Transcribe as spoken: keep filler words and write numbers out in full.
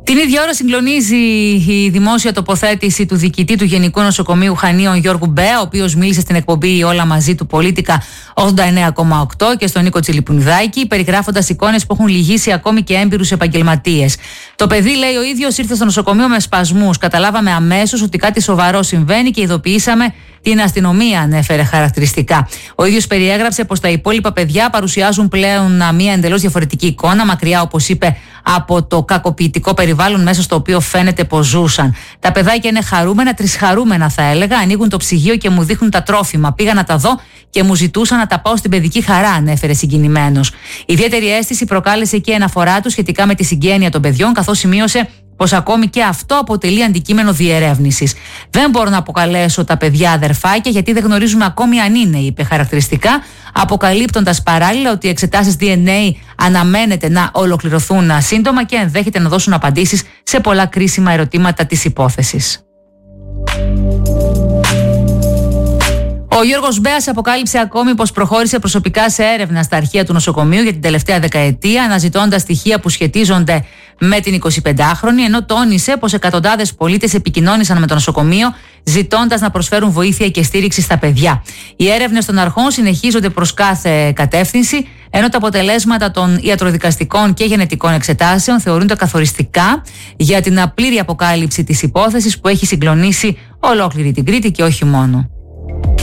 Την ίδια ώρα συγκλονίζει η δημόσια τοποθέτηση του διοικητή του Γενικού Νοσοκομείου Χανίων Γιώργου Μπέα, ο οποίος μίλησε στην εκπομπή Όλα Μαζί του Πολίτικα ογδόντα εννέα κόμμα οκτώ και στον Νίκο Τσιλιπουνιδάκη, περιγράφοντας εικόνες που έχουν λυγίσει ακόμη και έμπειρους επαγγελματίες. Το παιδί, λέει ο ίδιος, ήρθε στο νοσοκομείο με σπασμούς. Καταλάβαμε αμέσως ότι κάτι σοβαρό συμβαίνει και ειδοποιήσαμε την αστυνομία, ανέφερε χαρακτηριστικά. Ο ίδιος περιέγραψε πως τα υπόλοιπα παιδιά παρουσιάζουν πλέον μια εντελώς διαφορετική εικόνα, μακριά, όπως είπε, από το κακοποιητικό περιβάλλον μέσα στο οποίο φαίνεται πως ζούσαν. Τα παιδάκια είναι χαρούμενα, τρισχαρούμενα θα έλεγα. Ανοίγουν το ψυγείο και μου δείχνουν τα τρόφιμα. Πήγα να τα δω και μου ζητούσαν να τα πάω στην παιδική χαρά, ανέφερε συγκινημένος. Ιδιαίτερη αίσθηση προκάλεσε και η αναφορά του σχετικά με τη συγγένεια των παιδιών, καθώς σημείωσε πως ακόμη και αυτό αποτελεί αντικείμενο διερεύνησης. Δεν μπορώ να αποκαλέσω τα παιδιά αδερφάκια, γιατί δεν γνωρίζουμε ακόμη αν είναι, είπε χαρακτηριστικά, αποκαλύπτοντας παράλληλα ότι οι εξετάσεις ντι εν έι αναμένεται να ολοκληρωθούν σύντομα και ενδέχεται να δώσουν απαντήσεις σε πολλά κρίσιμα ερωτήματα της υπόθεσης. Ο Γιώργος Μπέας αποκάλυψε ακόμη πως προχώρησε προσωπικά σε έρευνα στα αρχεία του νοσοκομείου για την τελευταία δεκαετία, αναζητώντας στοιχεία που σχετίζονται με την εικοσιπεντάχρονη, ενώ τόνισε πως εκατοντάδες πολίτες επικοινώνησαν με το νοσοκομείο ζητώντας να προσφέρουν βοήθεια και στήριξη στα παιδιά. Οι έρευνες των αρχών συνεχίζονται προς κάθε κατεύθυνση, ενώ τα αποτελέσματα των ιατροδικαστικών και γενετικών εξετάσεων θεωρούνται καθοριστικά για την απλήρη αποκάλυψη της υπόθεσης που έχει συγκλονίσει ολόκληρη την Κρήτη και όχι μόνο.